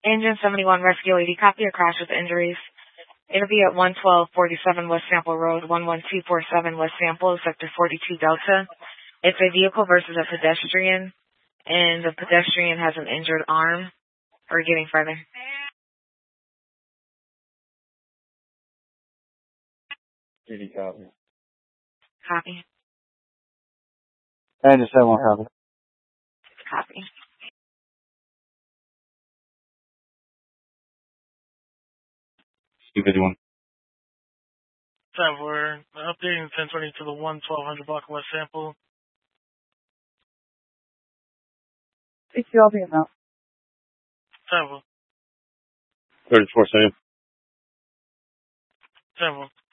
Engine 71 Rescue 80, copy a crash with injuries. Interview at 11247 West Sample Road, 11247 West Sample, Sector 42 Delta. It's a vehicle versus a pedestrian, and the pedestrian has an injured arm. Or getting further. Did he copy? Copy. I just have one copy. Copy. C51. We're updating 1020 to the 1200 block West Sample. It's your now. 10-4. 34 Sam. 10-4.